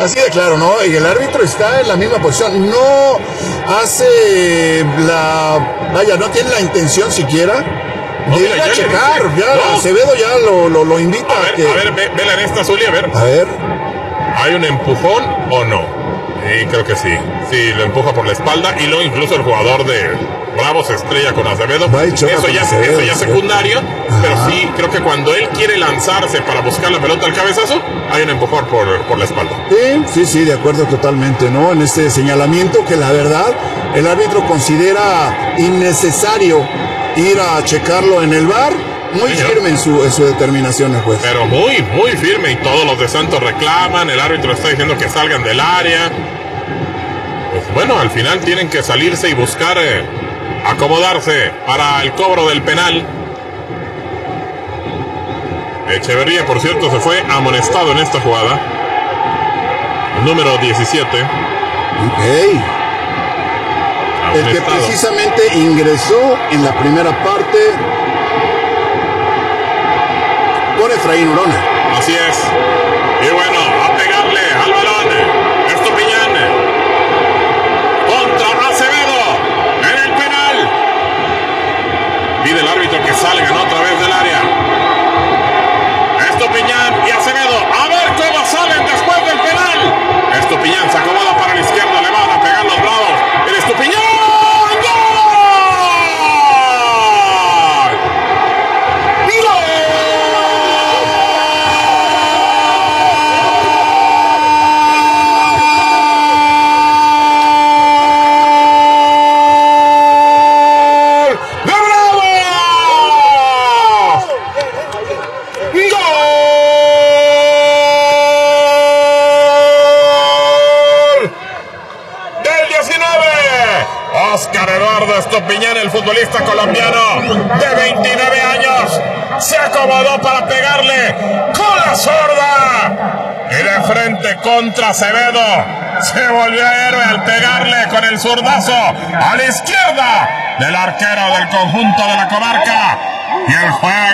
Así de claro, ¿no? Y el árbitro está en la misma posición. No hace no tiene la intención siquiera de ir a checar. Ya Acevedo ya lo invita a ver, vela en esta, Zuli, a ver. A ver. ¿Hay un empujón o no? Sí, creo que sí. Sí, lo empuja por la espalda y luego incluso el jugador de Bravos se estrella con Acevedo. Eso ya es secundario, pero sí, creo que cuando él quiere lanzarse para buscar la pelota al cabezazo, hay un empujón por la espalda. Sí, de acuerdo totalmente, ¿no? En este señalamiento que la verdad el árbitro considera innecesario ir a checarlo en el VAR. Muy firme en su determinación el juez. Pero muy, muy firme, y todos los de Santos reclaman, el árbitro está diciendo que salgan del área. Pues bueno, al final tienen que salirse y buscar acomodarse para el cobro del penal. Echeverría, por cierto, se fue amonestado en esta jugada. El número 17. El que precisamente ingresó en la primera parte por Efraín Urona. Así es. Y bueno, a pegarle al balón Estupiñán contra Acevedo en el penal. Pide el árbitro que salgan otra vez del área. Estupiñán y Acevedo, a ver cómo salen después del penal. Estupiñán se acomoda para la izquierda, le van a pegar los Bravos. El Estupiñán. Estupiñán, el futbolista colombiano de 29 años, se acomodó para pegarle con la zurda y de frente contra Acevedo. Se volvió héroe al pegarle con el zurdazo a la izquierda del arquero del conjunto de la comarca. Y el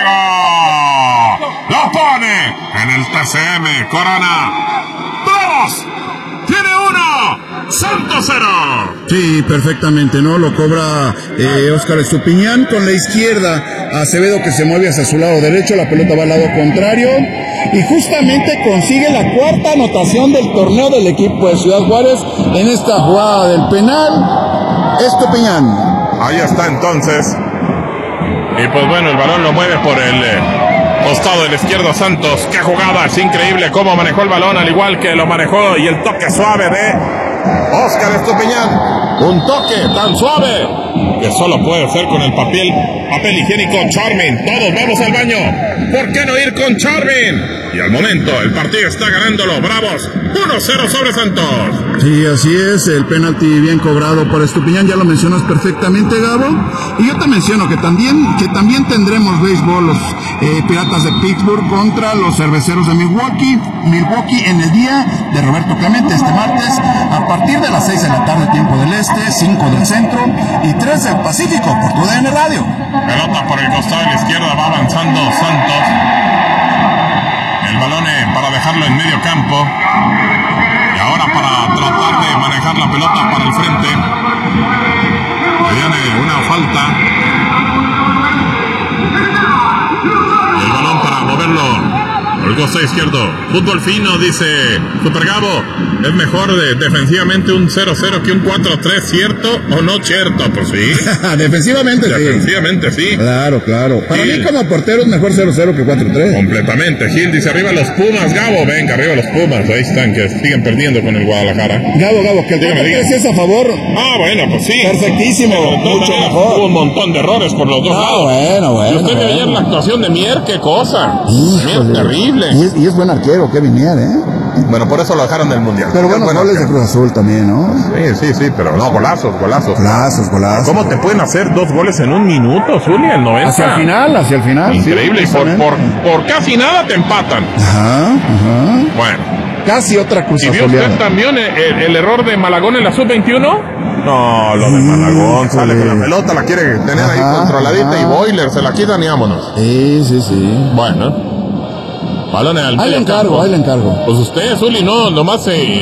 juego lo pone en el TCM Corona. ¡Vamos! ¡Tiene uno! ¡Santos 0! Sí, perfectamente, ¿no? Lo cobra Óscar Estupiñán con la izquierda. Acevedo que se mueve hacia su lado derecho, la pelota va al lado contrario. Y justamente consigue la cuarta anotación del torneo del equipo de Ciudad Juárez en esta jugada del penal. Estupiñán. Ahí está entonces. Y pues bueno, el balón lo mueve por el costado del izquierdo Santos. ¡Qué jugada! Es increíble cómo manejó el balón, al igual que lo manejó y el toque suave de Óscar Estupiñán. Un toque tan suave que solo puede ser con el papel higiénico Charmin. Todos vamos al baño. ¿Por qué no ir con Charmin? Y al momento el partido está ganando los Bravos 1-0 sobre Santos. Sí, así es, el penalti bien cobrado por Estupiñán, ya lo mencionas perfectamente, Gabo. Y yo te menciono que también tendremos béisbol, los Piratas de Pittsburgh contra los Cerveceros de Milwaukee en el día de Roberto Clemente, este martes, a partir de las 6 de la tarde, tiempo del este, 5 del centro y 3 del Pacífico, por tu DN Radio. Pelota por el costado de la izquierda, va avanzando Santos. El balón para dejarlo en medio campo. Y ahora para tratar de manejar la pelota para el frente. Viene una falta. Y el balón para moverlo por el costado izquierdo. Fútbol fino, dice Super Gabo. Es mejor defensivamente un 0-0 que un 4-3, ¿cierto o no cierto? Pues sí. Defensivamente sí. Claro. Para mí como portero es mejor 0-0 que 4-3. Completamente. Gil dice arriba los Pumas, Gabo. Venga, arriba los Pumas. Ahí están, que siguen perdiendo con el Guadalajara. Gabo, que el 4-3 es a favor. Bueno, pues sí. Perfectísimo, mucho mejor. Hubo un montón de errores por los dos lados. Bueno. Y usted vio ayer la actuación de Mier, qué cosa. Mier, terrible. Y es buen arquero, Kevin Mier, Bueno, por eso lo dejaron del Mundial. Pero bueno, goles de Cruz Azul también, ¿no? Sí, pero no, golazos. Golazos. ¿Cómo te pueden hacer 2 goles en un minuto, Zuli, el 90? Hacia el final. Increíble, sí, y por casi nada te empatan. Ajá. Bueno. Casi otra Cruz Azul. ¿Y vio usted también el error de Malagón en la sub-21? No, lo de Malagón, sale con la pelota, la quiere tener ahí controladita y Boiler, se la quitan y vámonos. Sí. Bueno. Balón al ahí le encargo. Pues usted, Zuli, no, nomás